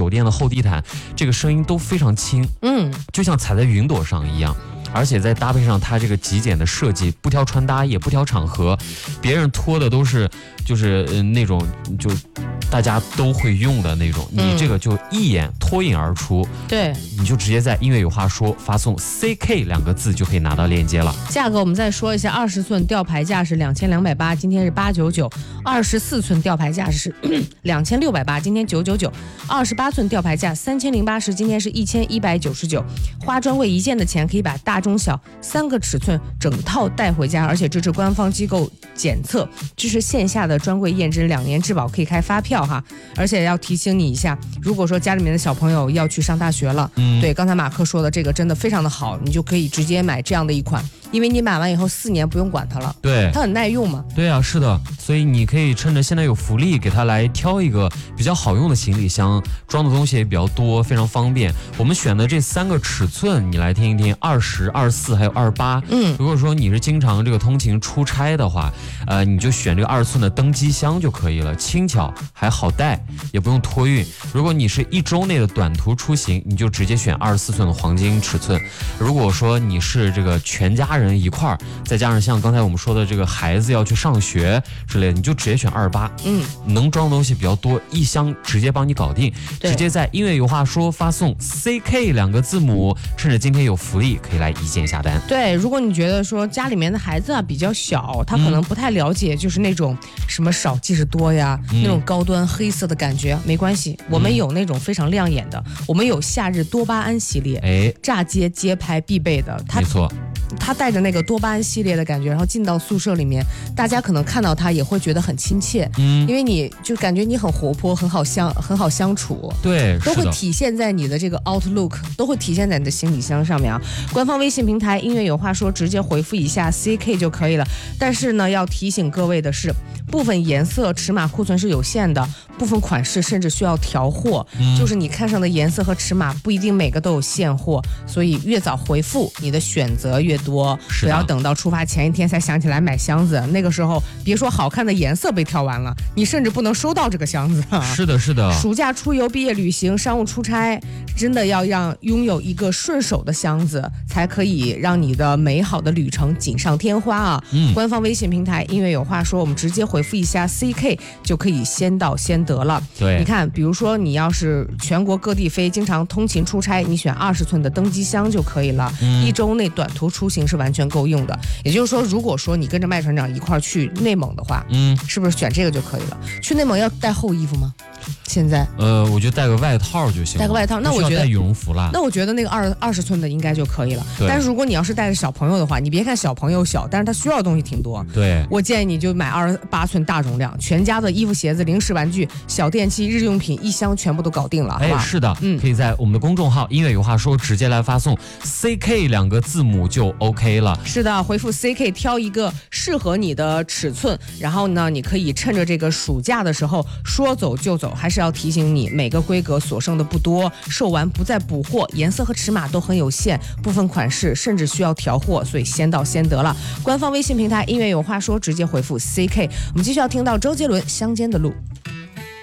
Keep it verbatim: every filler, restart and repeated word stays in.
酒店的厚地毯，这个声音都非常轻，嗯，就像踩在云朵上一样。而且再搭配上它这个极简的设计，不挑穿搭也不挑场合，别人脱的都是就是、呃、那种就大家都会用的那种，你这个就一眼脱颖而出。 对， 你就直接在音乐有话说发送 C K 两个字就可以拿到链接了。 价格我们再说一下，二十寸吊牌价是两千两百八，今天是八九九；二十四寸吊牌价是两千六百八，今天九九九；二十八寸吊牌价三千零八十，今天是一千一百九十九。花专柜一件的钱可以把大中小三个尺寸整套带回家，而且支持官方机构检测，支持线下的专柜验证，两年质保，可以开发票哈。而且要提醒你一下，如果说家里面的小朋友要去上大学了，嗯，对，刚才马克说的这个真的非常的好，你就可以直接买这样的一款，因为你买完以后四年不用管它了， 对， 它很耐用嘛。 对啊，是的，所以你可以趁着现在有福利，给它来挑一个比较好用的行李箱，装的东西也比较多，非常方便。我们选的这三个尺寸，你来听一听，二十、二十四还有二十八。嗯，如果说你是经常这个通勤出差的话，呃，你就选这个二十寸的登机箱就可以了，轻巧还好带，也不用托运。如果你是一周内的短途出行，你就直接选二十四寸的黄金尺寸。如果说你是这个全家人一块儿，再加上像刚才我们说的这个孩子要去上学之类的，你就直接选二十八。嗯，能装的东西比较多，一箱直接帮你搞定。直接在音乐有话说发送 C K 两个字母，趁着今天有福利，可以来一键下单。 对，如果你觉得说家里面的孩子啊比较小，他可能不太了解，就是那种什么少即是多呀，嗯、那种高端黑色的感觉，没关系，我们有那种非常亮眼的，嗯、我们有夏日多巴胺系列，哎，炸街街拍必备的，它没错。 他带着那个多巴胺系列的感觉，然后进到宿舍里面，大家可能看到他也会觉得很亲切，嗯，因为你就感觉你很活泼，很好相很好相处， 对， 都会体现在你的这个 outlook， 都会体现在你的行李箱上面啊。官方微信平台音乐有话说，直接回复一下 C K 就可以了。但是呢，要提醒各位的是，部分颜色尺码库存是有限的，部分款式甚至需要调货，嗯、就是你看上的颜色和尺码不一定每个都有现货，所以越早回复，你的选择越多，不要等到出发前一天才想起来买箱子，那个时候别说好看的颜色被挑完了，你甚至不能收到这个箱子。 是的，是的。 暑假出游、毕业旅行、商务出差，真的要让拥有一个顺手的箱子，才可以让你的美好的旅程锦上添花啊！嗯，官方微信平台音乐有话说，我们直接回复一下 C K 就可以先到先得了。 对， 你看，比如说你要是全国各地飞，经常通勤出差，你选二十寸的登机箱就可以了，嗯、一周内短途出行是完全够用的。也就是说，如果说你跟着麦船长一块去内蒙的话，嗯，是不是选这个就可以了？去内蒙要带厚衣服吗？现在呃，我就带个外套就行了， 带个外套。那我觉得带羽绒服啦。 那我觉得那个二二十寸的应该就可以了。但是如果你要是带着小朋友的话，你别看小朋友小，但是他需要的东西挺多。 对， 我建议你就买二十八寸大容量，全家的衣服、鞋子、零食、玩具、小电器、日用品一箱全部都搞定了。 哎，是的，嗯，可以在我们的公众号音乐有话说直接来发送 C K 两个字母就 OK 了。 是的，回复 C K 挑一个适合你的尺寸，然后呢，你可以趁着这个暑假的时候说走就走。还是要提醒你，每个规格所剩的不多，售完不再补货，颜色和尺码都很有限，部分款式甚至需要调货，所以先到先得了。官方微信平台音乐有话说，直接回复 C K。我们继续要听到周杰伦《乡间的路》。